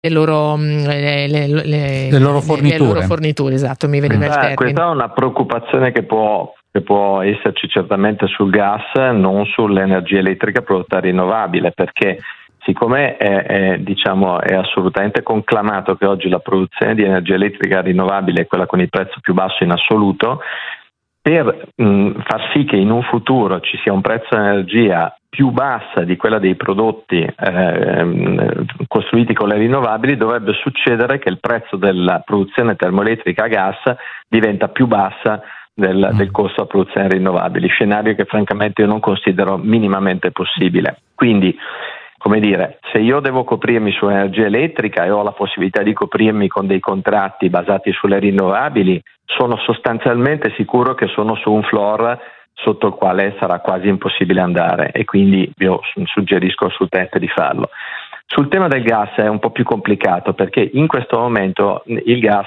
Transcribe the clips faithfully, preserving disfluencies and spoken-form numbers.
le loro, le, le, le, le loro forniture. Le loro forniture, esatto, mi veniva il termine. Questa è una preoccupazione che può, che può esserci certamente sul gas, non sull'energia elettrica prodotta rinnovabile, perché siccome è, è, diciamo, è assolutamente conclamato che oggi la produzione di energia elettrica rinnovabile è quella con il prezzo più basso in assoluto, per mh, far sì che in un futuro ci sia un prezzo di energia più bassa di quella dei prodotti eh, costruiti con le rinnovabili, dovrebbe succedere che il prezzo della produzione termoelettrica a gas diventa più bassa del, mm. del costo a produzione rinnovabili, scenario che francamente io non considero minimamente possibile. Quindi, come dire, se io devo coprirmi su energia elettrica e ho la possibilità di coprirmi con dei contratti basati sulle rinnovabili, sono sostanzialmente sicuro che sono su un floor sotto il quale sarà quasi impossibile andare, e quindi io suggerisco assolutamente di farlo. Sul tema del gas è un po' più complicato, perché in questo momento il gas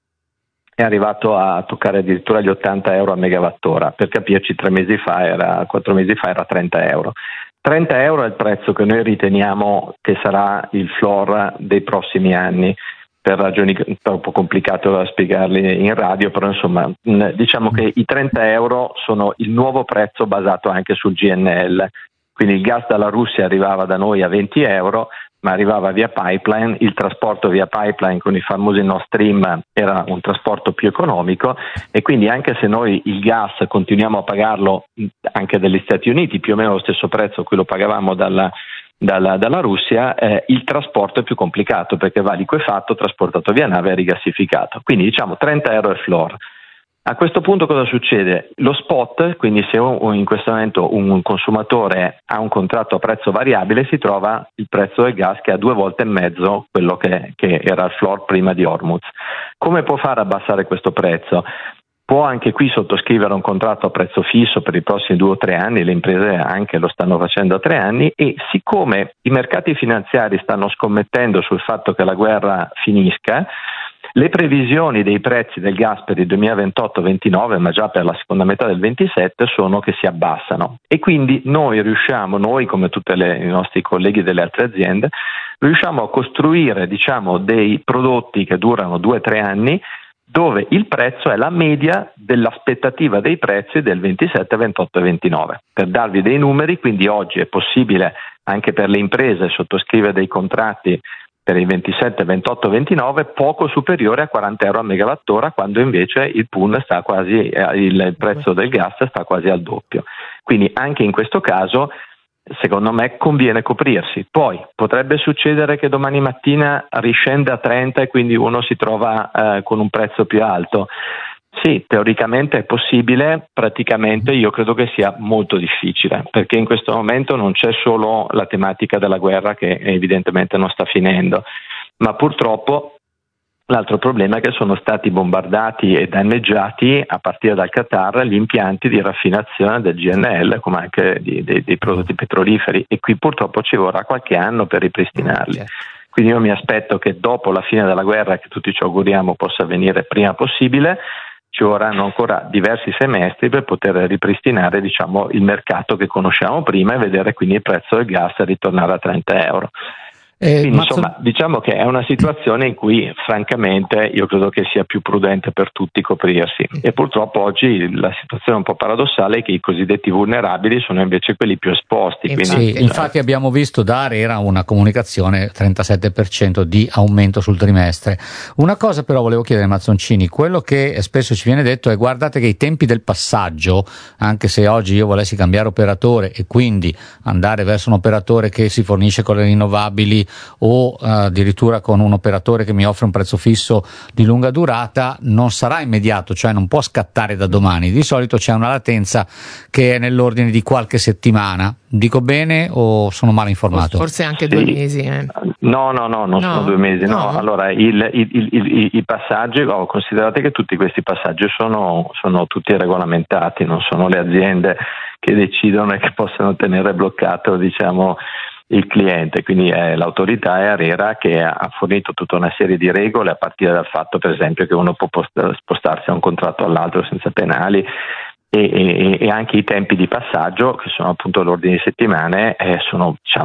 è arrivato a toccare addirittura gli ottanta euro a megawattora. Per capirci, tre mesi fa era, quattro mesi fa era trenta euro. trenta euro è il prezzo che noi riteniamo che sarà il floor dei prossimi anni, per ragioni troppo complicate da spiegarli in radio, però insomma diciamo che i trenta euro sono il nuovo prezzo basato anche sul G N L. Quindi il gas dalla Russia arrivava da noi a venti euro, ma arrivava via pipeline. Il trasporto via pipeline con i famosi Nord Stream era un trasporto più economico, e quindi anche se noi il gas continuiamo a pagarlo anche dagli Stati Uniti, più o meno lo stesso prezzo a cui lo pagavamo dalla, dalla, dalla Russia, eh, il trasporto è più complicato, perché va liquefatto, trasportato via nave e rigassificato. Quindi diciamo trenta euro è il floor. A questo punto cosa succede? Lo spot, quindi se in questo momento un consumatore ha un contratto a prezzo variabile, si trova il prezzo del gas che è a due volte e mezzo quello che, che era il floor prima di Hormuz. Come può fare a abbassare questo prezzo? Può anche qui sottoscrivere un contratto a prezzo fisso per i prossimi due o tre anni, le imprese anche lo stanno facendo a tre anni, e siccome i mercati finanziari stanno scommettendo sul fatto che la guerra finisca, le previsioni dei prezzi del gas per il duemilaventotto ventinove, ma già per la seconda metà del ventisette, sono che si abbassano, e quindi noi riusciamo, noi come tutti i nostri colleghi delle altre aziende, riusciamo a costruire diciamo dei prodotti che durano due o tre anni, dove il prezzo è la media dell'aspettativa dei prezzi del ventisette, ventotto e ventinove. Per darvi dei numeri, quindi oggi è possibile anche per le imprese sottoscrivere dei contratti per il ventisette, ventotto, ventinove poco superiore a quaranta euro a megawattora, quando invece il P U N sta quasi, il prezzo del gas sta quasi al doppio. Quindi anche in questo caso secondo me conviene coprirsi. Poi potrebbe succedere che domani mattina riscende a trenta e quindi uno si trova eh, con un prezzo più alto. Sì, teoricamente è possibile, praticamente io credo che sia molto difficile, perché in questo momento non c'è solo la tematica della guerra, che evidentemente non sta finendo, ma purtroppo l'altro problema è che sono stati bombardati e danneggiati a partire dal Qatar gli impianti di raffinazione del G N L, come anche di, di, dei prodotti petroliferi, e qui purtroppo ci vorrà qualche anno per ripristinarli. Quindi io mi aspetto che dopo la fine della guerra, che tutti ci auguriamo possa avvenire prima possibile, ci vorranno ancora diversi semestri per poter ripristinare diciamo il mercato che conosciamo prima, e vedere quindi il prezzo del gas ritornare a trenta euro. Eh, Quindi, Mazzo... insomma, diciamo che è una situazione in cui francamente io credo che sia più prudente per tutti coprirsi, e purtroppo oggi la situazione un po' paradossale è che i cosiddetti vulnerabili sono invece quelli più esposti. Infatti, quindi, sì, infatti abbiamo visto dare era una comunicazione trentasette per cento di aumento sul trimestre. Una cosa però volevo chiedere, Mazzoncini, quello che spesso ci viene detto è: guardate che i tempi del passaggio, anche se oggi io volessi cambiare operatore e quindi andare verso un operatore che si fornisce con le rinnovabili o uh, addirittura con un operatore che mi offre un prezzo fisso di lunga durata, non sarà immediato, cioè non può scattare da domani. Di solito c'è una latenza che è nell'ordine di qualche settimana. Dico bene o sono male informato? Forse anche due sì. mesi. Eh. No, no, no, non no. sono due mesi. No. no. Allora, il, il, il, il, i passaggi, oh, considerate che tutti questi passaggi sono, sono tutti regolamentati, non sono le aziende che decidono e che possono tenere bloccato, diciamo, il cliente, quindi è l'autorità, è ARERA, che ha fornito tutta una serie di regole, a partire dal fatto per esempio che uno può spostarsi da un contratto all'altro senza penali, e, e, e anche i tempi di passaggio, che sono appunto l'ordine di settimane, eh, sono diciamo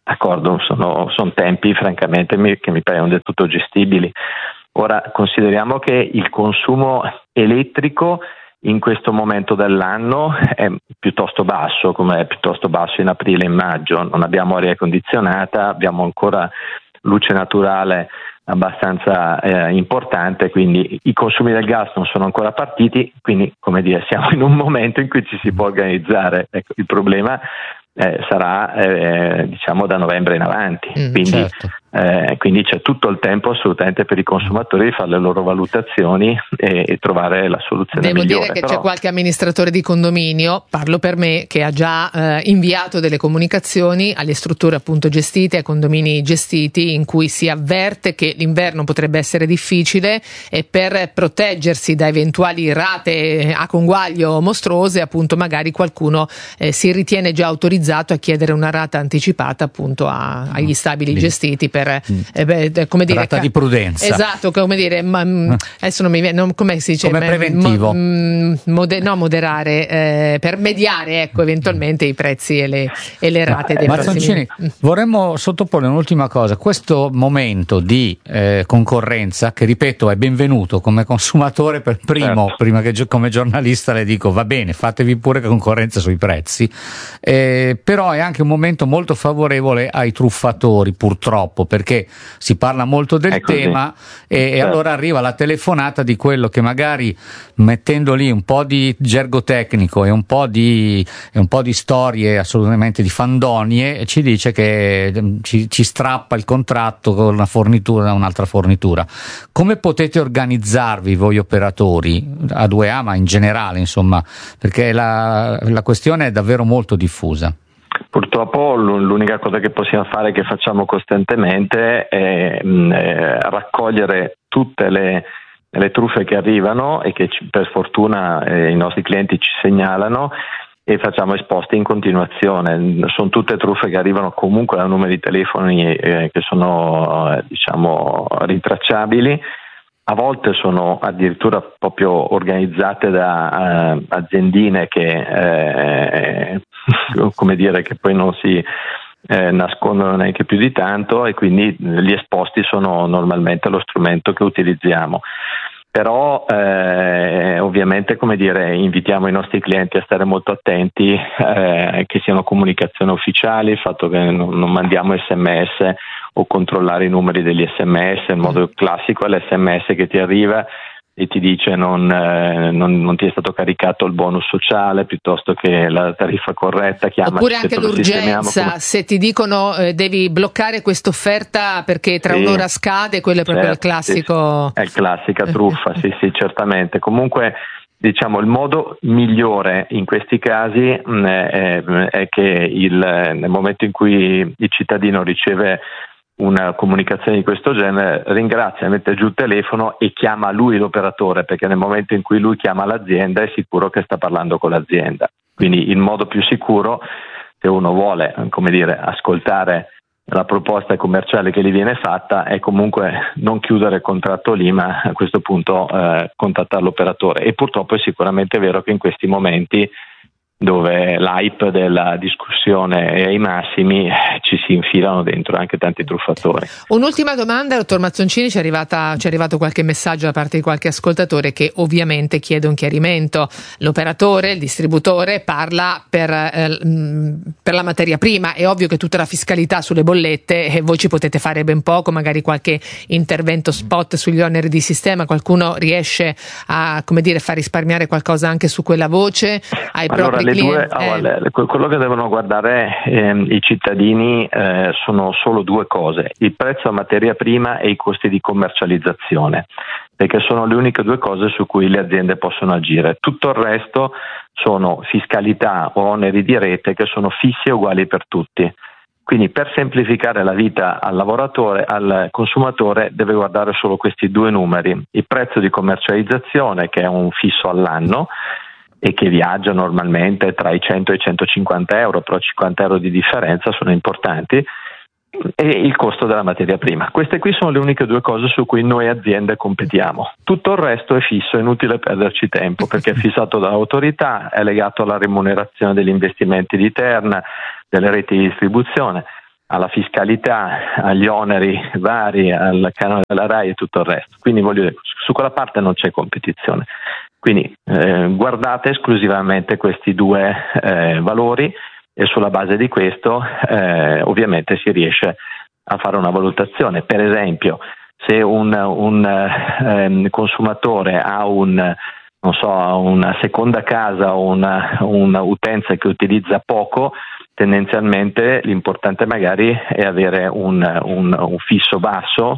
d'accordo, sono, sono tempi francamente mi, che mi paiono del tutto gestibili. Ora consideriamo che il consumo elettrico in questo momento dell'anno è piuttosto basso, come è piuttosto basso in aprile e in maggio. Non abbiamo aria condizionata, abbiamo ancora luce naturale abbastanza eh, importante, quindi i consumi del gas non sono ancora partiti, quindi come dire siamo in un momento in cui ci si può organizzare. Ecco, il problema eh, sarà eh, diciamo da novembre in avanti, mm, quindi, certo. eh, quindi c'è tutto il tempo assolutamente per i consumatori di fare le loro valutazioni e, e trovare la soluzione Devo migliore. dire che Però... c'è qualche amministratore di condominio, parlo per me, che ha già eh, inviato delle comunicazioni alle strutture appunto gestite, ai condomini gestiti, in cui si avverte che l'inverno potrebbe essere difficile e per proteggersi da eventuali rate a conguaglio mostruose, appunto magari qualcuno eh, si ritiene già autorizzato a chiedere una rata anticipata appunto a, agli stabili Lì. gestiti per eh, beh, come dire, rata di prudenza. Esatto, come dire, ma, adesso non mi viene, non, come si dice? Come preventivo. Mo, mode, no, moderare, eh, per mediare ecco eventualmente i prezzi e le, e le rate dei Mazzoncini, prossimi. vorremmo sottoporre un'ultima cosa. Questo momento di eh, concorrenza, che ripeto è benvenuto come consumatore per primo, certo. prima che come giornalista le dico va bene, fatevi pure concorrenza sui prezzi, eh, però è anche un momento molto favorevole ai truffatori, purtroppo, perché si parla molto del tema e, e certo. allora arriva la telefonata di quello che magari mettendo lì un po' di gergo tecnico e un po' di, e un po' di storie assolutamente di fandonie ci dice che ci, ci strappa il contratto con una fornitura da un'altra fornitura. Come potete organizzarvi voi operatori a due A ma in generale, insomma, perché la, la questione è davvero molto diffusa? Purtroppo l'unica cosa che possiamo fare, che facciamo costantemente, è eh, raccogliere tutte le, le truffe che arrivano e che ci, per fortuna eh, i nostri clienti ci segnalano, e facciamo esposti in continuazione. Sono tutte truffe che arrivano comunque da numeri di telefoni eh, che sono eh, diciamo rintracciabili. A volte sono addirittura proprio organizzate da uh, aziendine che, eh, come dire, che poi non si eh, nascondono neanche più di tanto, e quindi gli esposti sono normalmente lo strumento che utilizziamo. Però eh, ovviamente, come dire, invitiamo i nostri clienti a stare molto attenti, eh, che siano comunicazioni ufficiali, il fatto che non, non mandiamo sms o controllare i numeri degli sms. Il modo classico è l'esse emme esse che ti arriva e ti dice non, eh, non, non ti è stato caricato il bonus sociale, piuttosto che la tariffa corretta, chiama. Oppure anche l'urgenza, come... se ti dicono eh, devi bloccare questa offerta perché tra sì, un'ora scade, quello è proprio certo, il classico. Sì, è il classica truffa, sì, sì, certamente. Comunque, diciamo, il modo migliore in questi casi mh, è, è che il, nel momento in cui il cittadino riceve una comunicazione di questo genere, ringrazia, mette giù il telefono e chiama lui l'operatore, perché nel momento in cui lui chiama l'azienda è sicuro che sta parlando con l'azienda. Quindi il modo più sicuro, se uno vuole, come dire, ascoltare la proposta commerciale che gli viene fatta, è comunque non chiudere il contratto lì, ma a questo punto eh, contattare l'operatore. E purtroppo è sicuramente vero che in questi momenti, dove l'hype della discussione è ai massimi, ci si infilano dentro anche tanti truffatori. Un'ultima domanda, dottor Mazzoncini, ci è, arrivata, ci è arrivato qualche messaggio da parte di qualche ascoltatore che ovviamente chiede un chiarimento. L'operatore, il distributore parla per, eh, per la materia prima, è ovvio che tutta la fiscalità sulle bollette, e voi ci potete fare ben poco, magari qualche intervento spot sugli oneri di sistema, qualcuno riesce a, come dire, far risparmiare qualcosa anche su quella voce ai allora, propri le clienti? Due, oh, le, quello che devono guardare ehm, i cittadini eh, sono solo due cose: il prezzo a materia prima e i costi di commercializzazione, perché sono le uniche due cose su cui le aziende possono agire. Tutto il resto sono fiscalità o oneri di rete che sono fissi e uguali per tutti. Quindi, per semplificare la vita al lavoratore, al consumatore, deve guardare solo questi due numeri: il prezzo di commercializzazione, che è un fisso all'anno e che viaggia normalmente tra i cento e i centocinquanta euro, però cinquanta euro di differenza sono importanti, e il costo della materia prima. Queste qui sono le uniche due cose su cui noi aziende competiamo. Tutto il resto è fisso, è inutile perderci tempo, perché è fissato dall'autorità, è legato alla remunerazione degli investimenti di Terna, delle reti di distribuzione. alla fiscalità, agli oneri vari, al canone della RAI e tutto il resto. Quindi voglio dire, su quella parte non c'è competizione. Quindi eh, guardate esclusivamente questi due eh, valori e sulla base di questo eh, ovviamente si riesce a fare una valutazione. Per esempio, se un, un eh, consumatore ha un, non so, una seconda casa o una, una utenza che utilizza poco, tendenzialmente l'importante magari è avere un, un, un fisso basso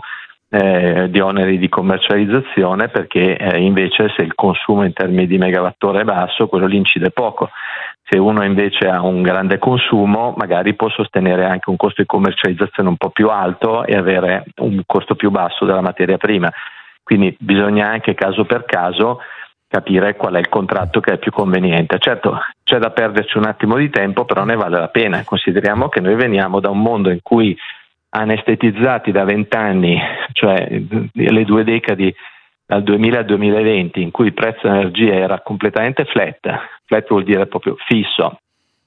eh, di oneri di commercializzazione, perché eh, invece se il consumo in termini di megawattora è basso, quello lì incide poco. Se uno invece ha un grande consumo, magari può sostenere anche un costo di commercializzazione un po' più alto e avere un costo più basso della materia prima. Quindi bisogna anche caso per caso capire qual è il contratto che è più conveniente. Certo, c'è da perderci un attimo di tempo, però ne vale la pena. Consideriamo che noi veniamo da un mondo in cui anestetizzati da vent'anni, cioè le due decadi dal duemila al duemilaventi, in cui il prezzo dell'energia era completamente flat, flat vuol dire proprio fisso,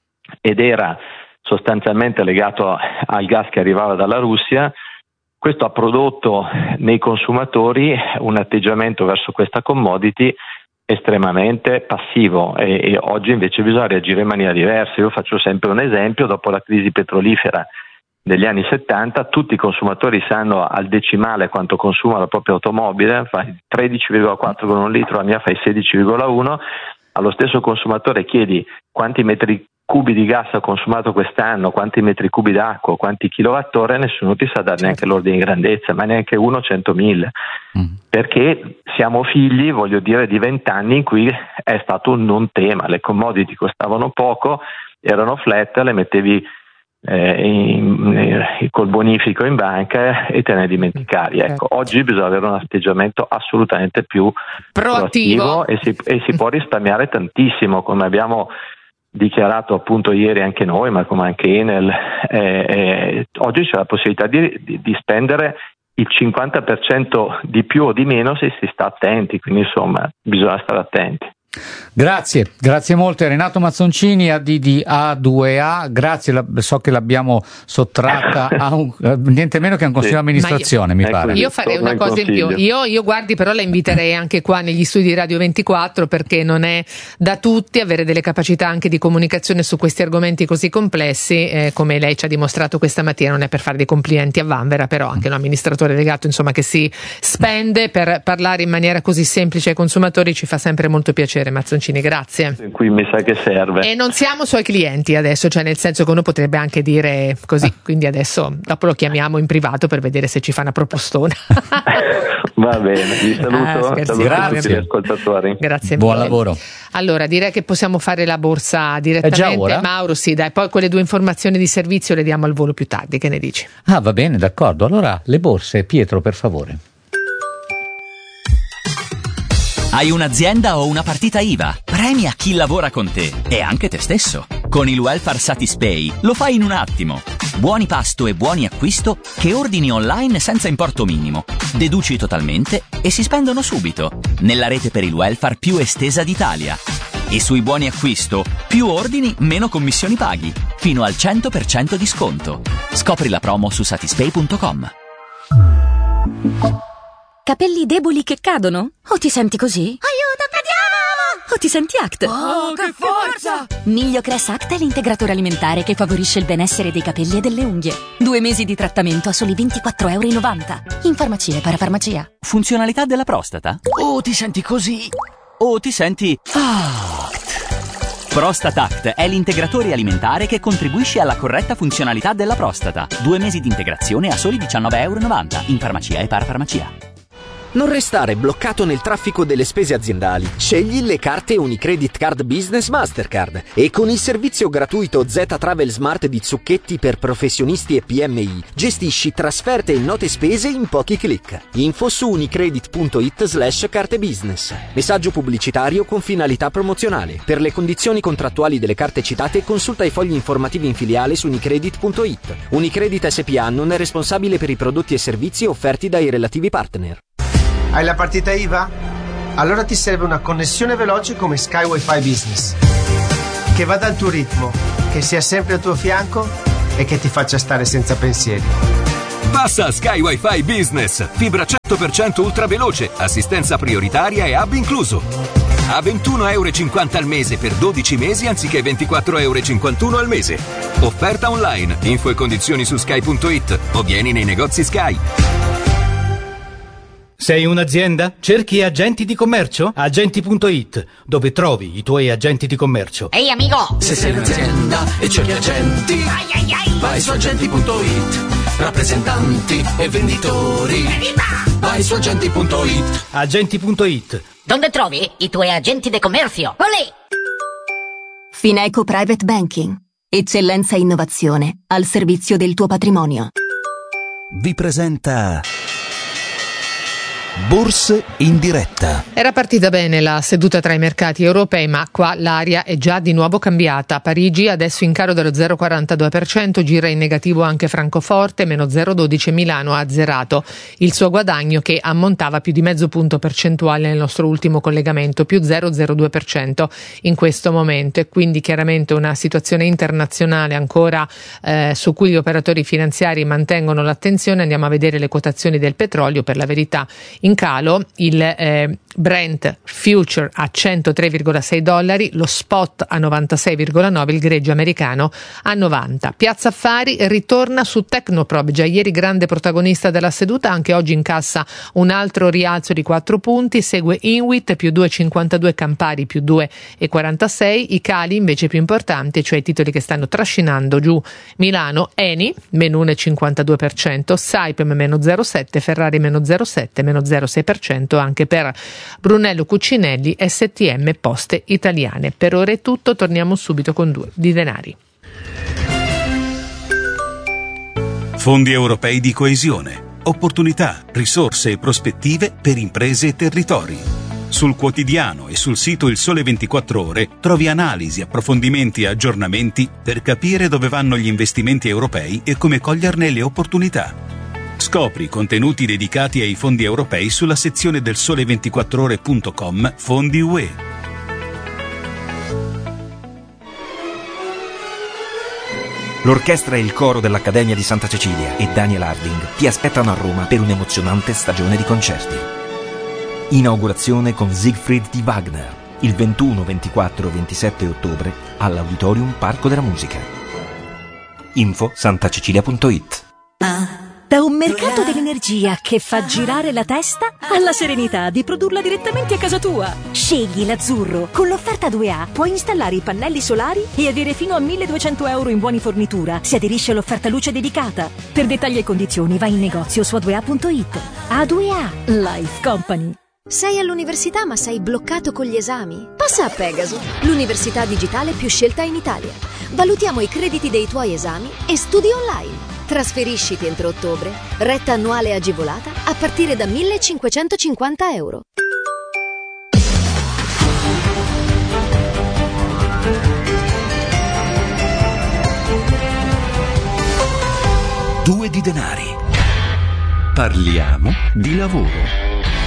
ed era sostanzialmente legato al gas che arrivava dalla Russia. Questo ha prodotto nei consumatori un atteggiamento verso questa commodity estremamente passivo e, e oggi invece bisogna reagire in maniera diversa. Io faccio sempre un esempio: dopo la crisi petrolifera degli anni settanta, tutti i consumatori sanno al decimale quanto consuma la propria automobile, fai tredici virgola quattro con un litro, la mia fai sedici virgola uno. Allo stesso consumatore chiedi quanti metri cubi di gas ha consumato quest'anno, quanti metri cubi d'acqua, quanti kilowattora, nessuno ti sa dare certo. neanche l'ordine di grandezza, ma neanche uno centomila, mm. perché siamo figli, voglio dire, di vent'anni in cui è stato un non tema, le commodity costavano poco, erano flat, le mettevi eh, in, in, col bonifico in banca e te ne dimenticavi. Ecco, certo. Oggi bisogna avere un atteggiamento assolutamente più proattivo, proattivo e, si, e si può risparmiare tantissimo, come abbiamo dichiarato appunto ieri anche noi, ma come anche Enel. Eh, eh, oggi c'è la possibilità di, di, di spendere il cinquanta per cento di più o di meno se si sta attenti, quindi insomma bisogna stare attenti. Grazie, grazie molte Renato Mazzoncini, A D di A due A, grazie, la, so che l'abbiamo sottratta a un, niente meno che a un consiglio di amministrazione, io, mi pare. Io farei una cosa in più, io, io guardi però la inviterei anche qua negli studi di Radio ventiquattro, perché non è da tutti avere delle capacità anche di comunicazione su questi argomenti così complessi, eh, come lei ci ha dimostrato questa mattina. Non è per fare dei complimenti a Vanvera, però anche un amministratore delegato, insomma, che si spende per parlare in maniera così semplice ai consumatori, ci fa sempre molto piacere. Mazzoncini, grazie. Qui mi sa che serve. E non siamo suoi clienti adesso, cioè nel senso che uno potrebbe anche dire così, quindi adesso dopo lo chiamiamo in privato per vedere se ci fa una propostona. Va bene, vi saluto, ah, saluto grazie. tutti gli ascoltatori. Grazie. Buon mille. lavoro. Allora, direi che possiamo fare la borsa direttamente. Mauro, sì, dai, poi quelle due informazioni di servizio le diamo al volo più tardi, che ne dici? Ah, va bene, d'accordo. Allora, le borse, Pietro, per favore. Hai un'azienda o una partita I V A? Premi a chi lavora con te e anche te stesso. Con il Welfare Satispay lo fai in un attimo. Buoni pasto e buoni acquisto che ordini online senza importo minimo. Deduci totalmente e si spendono subito. Nella rete per il welfare più estesa d'Italia. E sui buoni acquisto, più ordini, meno commissioni paghi. Fino al cento per cento di sconto. Scopri la promo su satispay punto com. Capelli deboli che cadono? O ti senti così? Aiuto, cadiamo! O ti senti Act? Oh, che forza! Migliocress Act è l'integratore alimentare che favorisce il benessere dei capelli e delle unghie. Due mesi di trattamento a soli ventiquattro virgola novanta euro. In farmacia e parafarmacia. Funzionalità della prostata? O ti senti così? O ti senti Act? ProstataCt è l'integratore alimentare che contribuisce alla corretta funzionalità della prostata. Due mesi di integrazione a soli diciannove virgola novanta euro in farmacia e parafarmacia. Non restare bloccato nel traffico delle spese aziendali. Scegli le carte Unicredit Card Business Mastercard e con il servizio gratuito Z Travel Smart di Zucchetti per professionisti e P M I gestisci trasferte e note spese in pochi clic. Info su unicredit punto it slash carte business. Messaggio pubblicitario con finalità promozionale. Per le condizioni contrattuali delle carte citate consulta i fogli informativi in filiale su unicredit punto it. Unicredit S P A non è responsabile per i prodotti e servizi offerti dai relativi partner. Hai la partita I V A? Allora ti serve una connessione veloce come Sky Wi-Fi Business, che vada al tuo ritmo, che sia sempre al tuo fianco e che ti faccia stare senza pensieri. Passa a Sky Wi-Fi Business, fibra cento per cento ultra veloce, assistenza prioritaria e hub incluso. A ventuno euro e cinquanta al mese per dodici mesi anziché ventiquattro euro e cinquantuno al mese. Offerta online, info e condizioni su sky punto it o vieni nei negozi Sky. Sei un'azienda? Cerchi agenti di commercio? Agenti punto it, dove trovi i tuoi agenti di commercio. Ehi amico! Se sei un'azienda e cerchi agenti, ai ai ai, vai su agenti punto it. Rappresentanti e venditori, evviva! Vai su agenti punto it. Agenti punto it. Dove trovi i tuoi agenti di commercio? Olè! Fineco Private Banking. Eccellenza e innovazione al servizio del tuo patrimonio. Vi presenta Borse in diretta. Era partita bene la seduta tra i mercati europei, ma qua l'aria è già di nuovo cambiata. Parigi adesso in calo dello zero virgola quarantadue per cento, gira in negativo anche Francoforte, meno zero virgola dodici, Milano ha azzerato il suo guadagno che ammontava più di mezzo punto percentuale nel nostro ultimo collegamento, più zero virgola zero due per cento in questo momento, e quindi chiaramente una situazione internazionale ancora eh, su cui gli operatori finanziari mantengono l'attenzione. Andiamo a vedere le quotazioni del petrolio. Per la verità in calo il eh, Brent Future a centotré virgola sei dollari, lo spot a novantasei virgola nove, il greggio americano a novanta. Piazza Affari ritorna su Tecnoprobe, già ieri grande protagonista della seduta, anche oggi incassa un altro rialzo di quattro punti, segue Inwit più due virgola cinquantadue, Campari più due virgola quarantasei, i cali invece più importanti, cioè i titoli che stanno trascinando giù Milano, Eni meno uno virgola cinquantadue per cento, Saipem meno zero virgola sette, Ferrari meno zero virgola sette, meno zero virgola sei per cento anche per Brunello Cucinelli, S T M, Poste Italiane. Per ora è tutto, torniamo subito con due di denari. Fondi europei di coesione, opportunità, risorse e prospettive per imprese e territori. Sul quotidiano e sul sito Il Sole ventiquattro Ore trovi analisi, approfondimenti e aggiornamenti per capire dove vanno gli investimenti europei e come coglierne le opportunità. Scopri contenuti dedicati ai fondi europei sulla sezione del sole ventiquattro ore punto com Fondi U E. L'orchestra e il coro dell'Accademia di Santa Cecilia e Daniel Harding ti aspettano a Roma per un'emozionante stagione di concerti. Inaugurazione con Siegfried di Wagner il ventuno, ventiquattro e ventisette ottobre all'Auditorium Parco della Musica. Info santacecilia punto it. Da un mercato dell'energia che fa girare la testa alla serenità di produrla direttamente a casa tua. Scegli l'azzurro. Con l'offerta due A puoi installare i pannelli solari e avere fino a milleduecento euro in buoni fornitura. Si aderisce all'offerta luce dedicata. Per dettagli e condizioni vai in negozio su a due a punto it. A due A Life Company. Sei all'università ma sei bloccato con gli esami? Passa a Pegaso, l'università digitale più scelta in Italia. Valutiamo i crediti dei tuoi esami e studi online. Trasferisciti entro ottobre, retta annuale agevolata a partire da millecinquecentocinquanta euro. Due di denari. Parliamo di lavoro.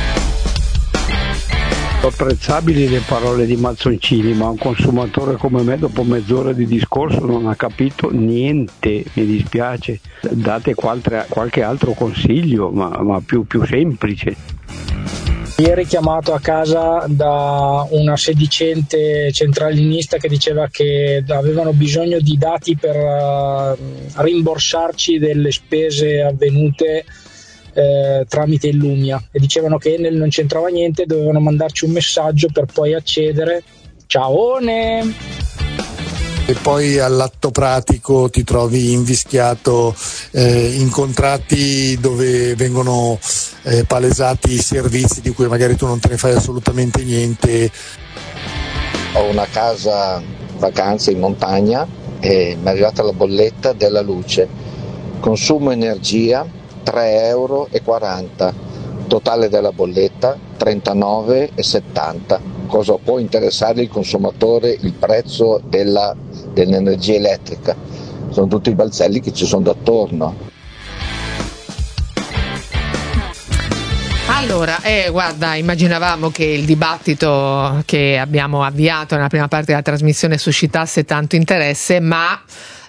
Apprezzabili le parole di Mazzoncini, ma un consumatore come me dopo mezz'ora di discorso non ha capito niente, mi dispiace. Date qualche, qualche altro consiglio, ma, ma più, più semplice. Ieri chiamato a casa da una sedicente centralinista che diceva che avevano bisogno di dati per uh, rimborsarci delle spese avvenute Eh, tramite Illumia, e dicevano che Enel non c'entrava niente, dovevano mandarci un messaggio per poi accedere. Ciaone! E poi all'atto pratico ti trovi invischiato eh, in contratti dove vengono eh, palesati servizi di cui magari tu non te ne fai assolutamente niente. Ho una casa vacanze in montagna e mi è arrivata la bolletta della luce, consumo energia tre euro e quaranta, totale della bolletta trentanove e settanta. Cosa può interessare il consumatore il prezzo della, dell'energia elettrica? Sono tutti i balzelli che ci sono attorno. Allora, eh, guarda, immaginavamo che il dibattito che abbiamo avviato nella prima parte della trasmissione suscitasse tanto interesse, ma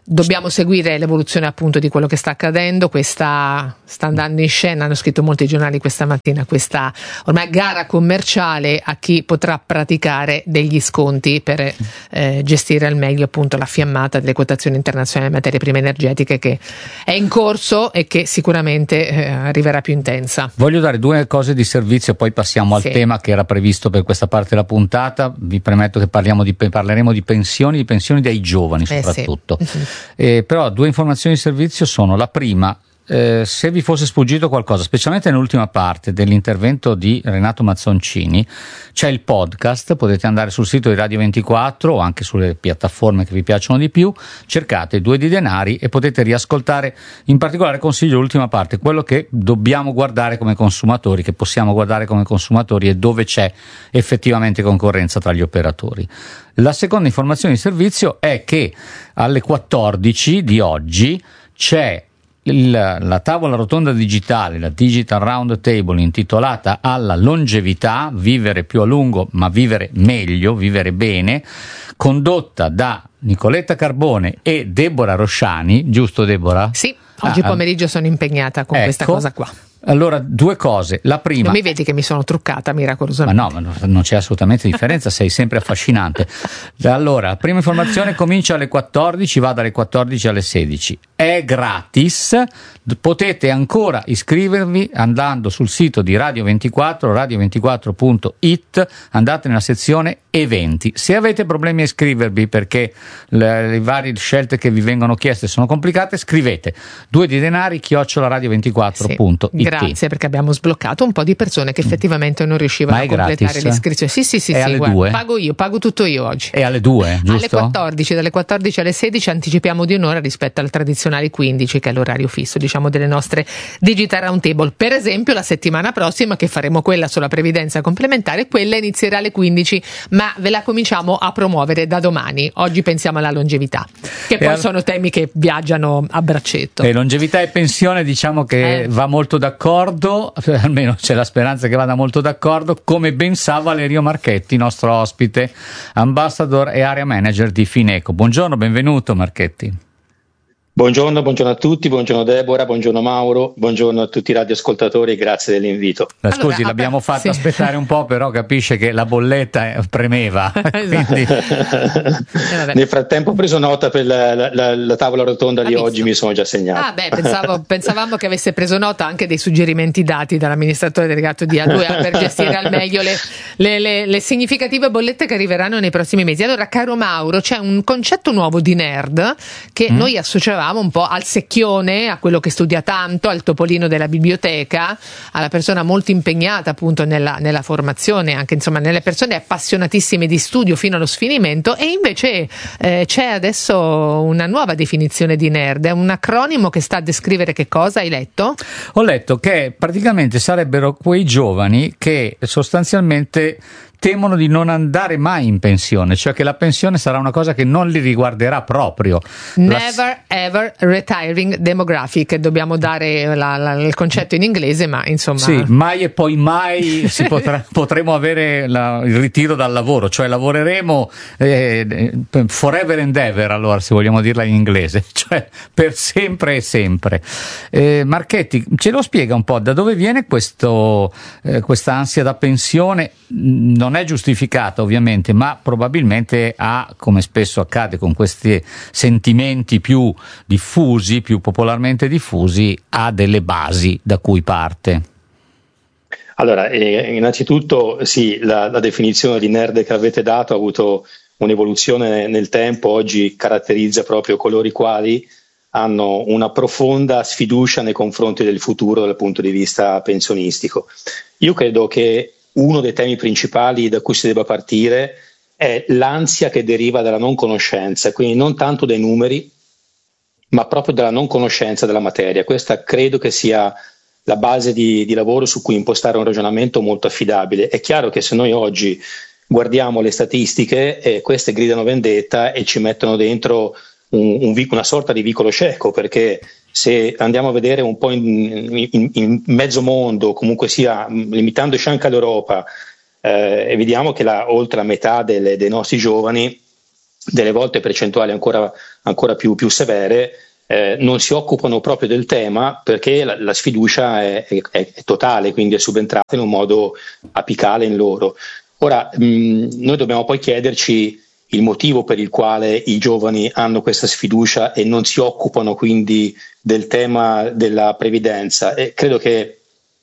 Dobbiamo seguire l'evoluzione appunto di quello che sta accadendo. Questa sta andando in scena, hanno scritto molti giornali questa mattina, questa ormai gara commerciale a chi potrà praticare degli sconti per eh, gestire al meglio appunto la fiammata delle quotazioni internazionali delle materie prime energetiche, che è in corso e che sicuramente eh, arriverà più intensa. Voglio dare due cose di servizio, poi passiamo Sì. al tema che era previsto per questa parte della puntata. Vi premetto che parliamo di, parleremo di pensioni, di pensioni dei giovani soprattutto. Eh sì. Eh, però due informazioni di servizio sono: la prima, eh, se vi fosse sfuggito qualcosa, specialmente nell'ultima parte dell'intervento di Renato Mazzoncini, c'è il podcast, potete andare sul sito di Radio ventiquattro o anche sulle piattaforme che vi piacciono di più, cercate Due di Denari e potete riascoltare. In particolare consiglio l'ultima parte, quello che dobbiamo guardare come consumatori, che possiamo guardare come consumatori e dove c'è effettivamente concorrenza tra gli operatori. La seconda informazione di servizio è che alle quattordici di oggi c'è il, la tavola rotonda digitale, la Digital Round Table, intitolata alla longevità, vivere più a lungo ma vivere meglio, vivere bene, condotta da Nicoletta Carbone e Deborah Rosciani, giusto Deborah? Sì, oggi Ah, pomeriggio sono impegnata con ecco. questa cosa qua. Allora, due cose. La prima... Non mi vedi che mi sono truccata Ma miracolosamente? no, ma no, non c'è assolutamente differenza, sei sempre affascinante. Allora, la prima informazione comincia alle quattordici, va dalle quattordici alle sedici. È gratis, potete ancora iscrivervi andando sul sito di Radio ventiquattro, radio ventiquattro punto it, andate nella sezione eventi. Se avete problemi a iscrivervi perché le, le varie scelte che vi vengono chieste sono complicate, scrivete due di denari chiocciola radio ventiquattro punto it. Grazie, perché abbiamo sbloccato un po' di persone che effettivamente non riuscivano Ma è a completare gratis? l'iscrizione. Sì, sì, sì, È sì, alle guarda, due? pago io, pago tutto io oggi. E alle due, giusto? Alle quattordici, dalle quattordici alle sedici anticipiamo di un'ora rispetto al tradizionale quindici, che è l'orario fisso, diciamo, delle nostre Digital Roundtable. Per esempio, la settimana prossima, che faremo quella sulla previdenza complementare, quella inizierà alle quindici, ma ve la cominciamo a promuovere da domani. Oggi pensiamo alla longevità, che poi al- sono temi che viaggiano a braccetto. E longevità e pensione, diciamo che Eh. va molto d'accordo, almeno c'è la speranza che vada molto d'accordo, come ben sa Valerio Marchetti, nostro ospite, ambassador e area manager di Fineco. Buongiorno, benvenuto Marchetti. Buongiorno, buongiorno a tutti, buongiorno Deborah, buongiorno Mauro, buongiorno a tutti i radioascoltatori e grazie dell'invito. Ma scusi, Allora, l'abbiamo vabbè, fatto sì. aspettare un po', però capisce che la bolletta eh, premeva. Quindi, Nel frattempo ho preso nota per la, la- la- la tavola rotonda Ha di visto? oggi, mi sono già segnato. Ah beh, pensavo, pensavamo che avesse preso nota anche dei suggerimenti dati dall'amministratore delegato di A due A per gestire al meglio le, le- le- le significative bollette che arriveranno nei prossimi mesi. Allora, caro Mauro, c'è un concetto nuovo di nerd che Mm. noi associavamo un po' al secchione, a quello che studia tanto, al topolino della biblioteca, alla persona molto impegnata appunto nella, nella formazione, anche insomma nelle persone appassionatissime di studio fino allo sfinimento. E invece eh, c'è adesso una nuova definizione di nerd, è un acronimo che sta a descrivere che cosa? Hai letto? ho letto che praticamente sarebbero quei giovani che sostanzialmente temono di non andare mai in pensione, cioè che la pensione sarà una cosa che non li riguarderà proprio. La- Never ever retiring demographic, dobbiamo dare la- la- il concetto in inglese, ma insomma Sì, mai e poi mai si potrà, potremo avere la- il ritiro dal lavoro, cioè lavoreremo eh, forever and ever, allora, se vogliamo dirla in inglese, cioè per sempre e sempre. Eh, Marchetti, ce lo spiega un po' da dove viene questo, eh, questa ansia da pensione? Non è giustificata ovviamente, ma probabilmente ha, come spesso accade con questi sentimenti più diffusi, più popolarmente diffusi, ha delle basi da cui parte. Allora, eh, innanzitutto sì, la, la definizione di nerd che avete dato ha avuto un'evoluzione nel tempo, oggi caratterizza proprio coloro i quali hanno una profonda sfiducia nei confronti del futuro dal punto di vista pensionistico. Io credo che uno dei temi principali da cui si debba partire è l'ansia che deriva dalla non conoscenza, quindi non tanto dai numeri, ma proprio dalla non conoscenza della materia. Questa credo che sia la base di, di lavoro su cui impostare un ragionamento molto affidabile. È chiaro che se noi oggi guardiamo le statistiche, eh, queste gridano vendetta e ci mettono dentro un, un, vic- una sorta di vicolo cieco, perché se andiamo a vedere un po' in, in, in mezzo mondo, comunque sia limitandoci anche all'Europa, eh, e vediamo che la, oltre la metà delle, dei nostri giovani delle volte percentuali ancora, ancora più, più severe, eh, non si occupano proprio del tema perché la, la sfiducia è, è, è totale, quindi è subentrata in un modo apicale in loro. Ora, mh, noi dobbiamo poi chiederci il motivo per il quale i giovani hanno questa sfiducia e non si occupano quindi del tema della previdenza, e credo che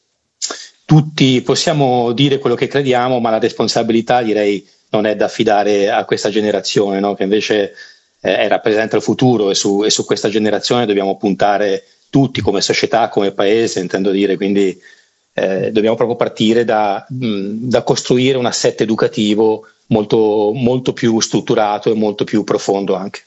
tutti possiamo dire quello che crediamo, ma la responsabilità, direi, non è da affidare a questa generazione, no? Che invece eh, rappresenta il futuro, e su, e su questa generazione dobbiamo puntare tutti come società, come paese, intendo dire, quindi eh, dobbiamo proprio partire da, mh, da costruire un assetto educativo molto, molto più strutturato e molto più profondo anche.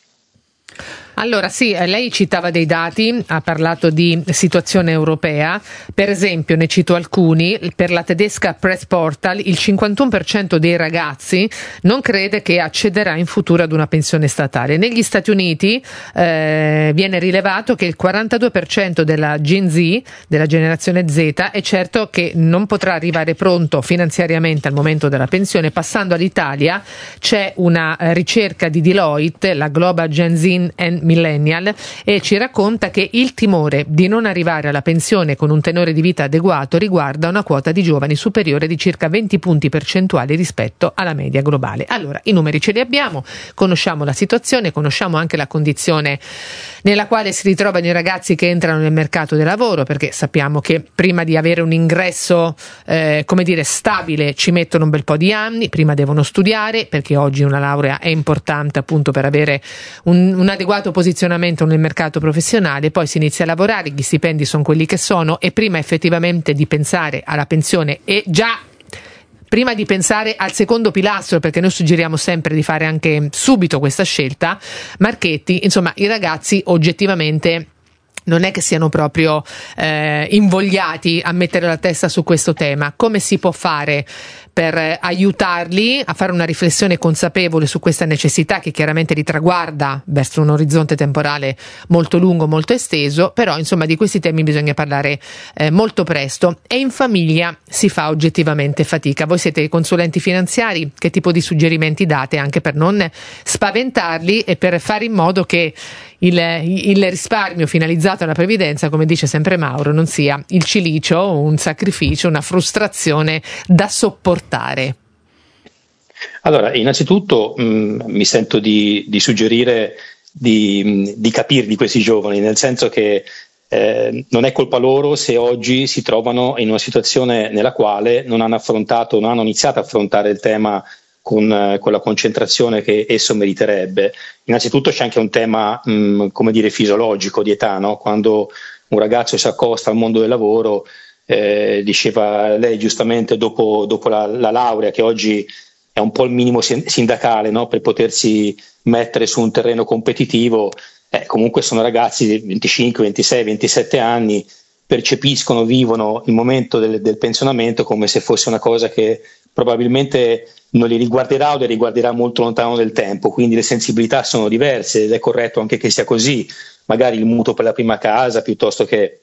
Allora sì, lei citava dei dati, ha parlato di situazione europea, per esempio ne cito alcuni: per la tedesca Press Portal il cinquantuno per cento dei ragazzi non crede che accederà in futuro ad una pensione statale. Negli Stati Uniti eh, viene rilevato che il quarantadue per cento della Gen Z, della generazione Z, è certo che non potrà arrivare pronto finanziariamente al momento della pensione. Passando all'Italia, c'è una ricerca di Deloitte, la Global Gen Z and Millennial, e ci racconta che il timore di non arrivare alla pensione con un tenore di vita adeguato riguarda una quota di giovani superiore di circa venti punti percentuali rispetto alla media globale. Allora, i numeri ce li abbiamo, conosciamo la situazione, conosciamo anche la condizione nella quale si ritrovano i ragazzi che entrano nel mercato del lavoro, perché sappiamo che prima di avere un ingresso eh, come dire stabile ci mettono un bel po' di anni, prima devono studiare, perché oggi una laurea è importante appunto per avere un, un adeguato posizionamento nel mercato professionale, poi si inizia a lavorare, gli stipendi sono quelli che sono, e prima effettivamente di pensare alla pensione, e già prima di pensare al secondo pilastro, perché noi suggeriamo sempre di fare anche subito questa scelta, Marchetti, insomma i ragazzi oggettivamente non è che siano proprio eh, invogliati a mettere la testa su questo tema. Come si può fare per aiutarli a fare una riflessione consapevole su questa necessità, che chiaramente li traguarda verso un orizzonte temporale molto lungo, molto esteso, però insomma di questi temi bisogna parlare eh, molto presto, e in famiglia si fa oggettivamente fatica. Voi siete consulenti finanziari, che tipo di suggerimenti date anche per non spaventarli e per fare in modo che il, il risparmio finalizzato alla previdenza, come dice sempre Mauro, non sia il cilicio, un sacrificio, una frustrazione da sopportare? Allora, innanzitutto mh, mi sento di, di suggerire di, di capire di questi giovani, nel senso che eh, non è colpa loro se oggi si trovano in una situazione nella quale non hanno affrontato, non hanno iniziato a affrontare il tema con, con la concentrazione che esso meriterebbe. Innanzitutto c'è anche un tema, mh, come dire, fisiologico di età, no? Quando un ragazzo si accosta al mondo del lavoro, eh, diceva lei giustamente, dopo, dopo la, la laurea, che oggi è un po' il minimo sindacale, no? Per potersi mettere su un terreno competitivo, eh, comunque sono ragazzi di venticinque, ventisei, ventisette anni, percepiscono, vivono il momento del, del pensionamento come se fosse una cosa che probabilmente non li riguarderà o li riguarderà molto lontano nel tempo, quindi le sensibilità sono diverse, ed è corretto anche che sia così. Magari il mutuo per la prima casa piuttosto che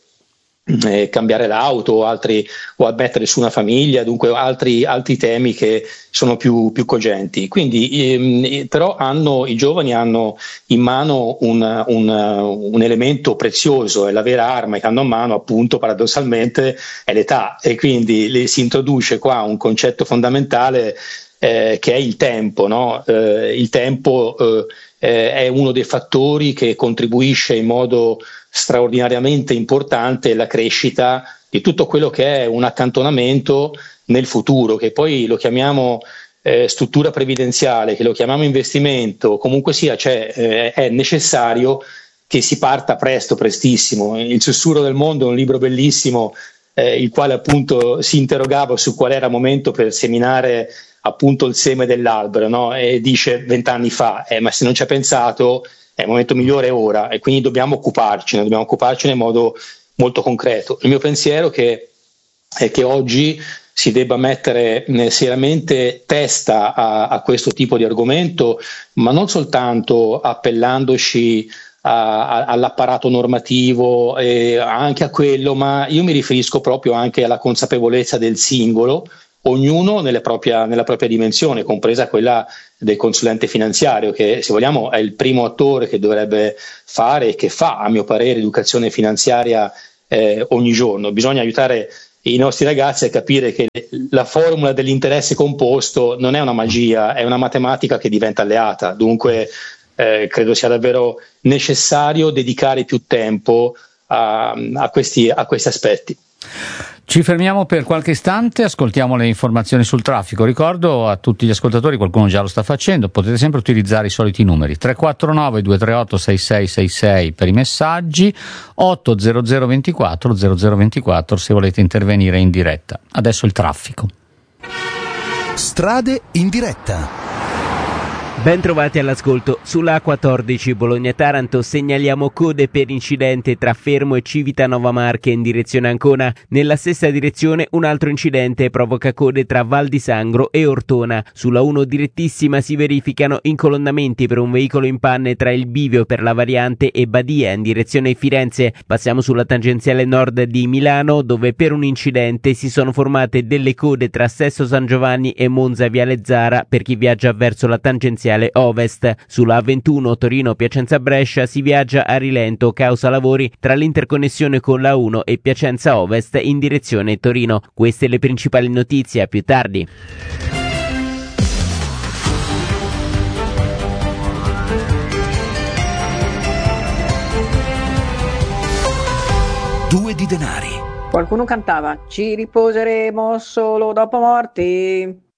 eh, cambiare l'auto o altri, o mettere su una famiglia, dunque altri, altri temi che sono più, più cogenti. Quindi ehm, però hanno, i giovani hanno in mano un, un, un elemento prezioso, è la vera arma che hanno a mano, appunto, paradossalmente è l'età, e quindi le, si introduce qua un concetto fondamentale eh, che è il tempo, no? Eh, il tempo eh, eh, è uno dei fattori che contribuisce in modo straordinariamente importante alla crescita di tutto quello che è un accantonamento nel futuro, che poi lo chiamiamo eh, struttura previdenziale, che lo chiamiamo investimento, comunque sia, cioè, eh, è necessario che si parta presto, prestissimo. Il sussurro del mondo è un libro bellissimo, eh, il quale appunto si interrogava su qual era il momento per seminare appunto il seme dell'albero, no? E dice vent'anni fa, eh, ma se non ci ha pensato, è il momento migliore è ora, e quindi dobbiamo occuparcene, dobbiamo occuparcene in modo molto concreto. Il mio pensiero che, è che oggi si debba mettere seriamente testa a, a questo tipo di argomento, ma non soltanto appellandoci a, a, all'apparato normativo, e anche a quello, ma io mi riferisco proprio anche alla consapevolezza del singolo, ognuno nelle propria, nella propria dimensione, compresa quella del consulente finanziario, che se vogliamo è il primo attore che dovrebbe fare e che fa, a mio parere, educazione finanziaria eh, ogni giorno. Bisogna aiutare i nostri ragazzi a capire che la formula dell'interesse composto non è una magia, è una matematica che diventa alleata. Dunque eh, credo sia davvero necessario dedicare più tempo a, a, questi, a questi aspetti. Ci fermiamo per qualche istante, ascoltiamo le informazioni sul traffico. Ricordo a tutti gli ascoltatori, qualcuno già lo sta facendo, potete sempre utilizzare i soliti numeri: tre quattro nove due tre otto sei sei sei sei per i messaggi, otto zero zero ventiquattro zero zero ventiquattro se volete intervenire in diretta. Adesso il traffico. Strade in diretta. Ben trovati all'ascolto. Sulla A quattordici Bologna-Taranto segnaliamo code per incidente tra Fermo e Civitanova Marche in direzione Ancona. Nella stessa direzione un altro incidente provoca code tra Val di Sangro e Ortona. Sulla uno direttissima si verificano incolonnamenti per un veicolo in panne tra il bivio per la variante e Badia in direzione Firenze. Passiamo sulla tangenziale nord di Milano, dove per un incidente si sono formate delle code tra Sesto San Giovanni e Monza Viale Zara per chi viaggia verso la tangenziale ovest. Sulla A ventuno Torino-Piacenza-Brescia si viaggia a rilento causa lavori tra l'interconnessione con la uno e Piacenza Ovest in direzione Torino. Queste le principali notizie, a più tardi. Due di denari. Qualcuno cantava: ci riposeremo solo dopo morti.